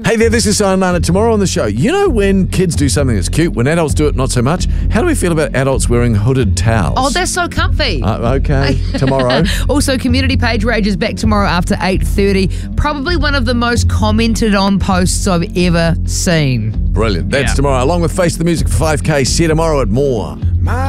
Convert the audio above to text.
Hey there, this is Nana. Tomorrow on the show, you know when kids do something that's cute, when adults do it not so much? How do we feel about adults wearing hooded towels? Oh, they're so comfy. Okay, tomorrow. Also, Community Page Rage is back tomorrow after 8:30. Probably one of the most commented on posts I've ever seen. Brilliant. That's tomorrow, along with Face the Music for 5K. See you tomorrow at More.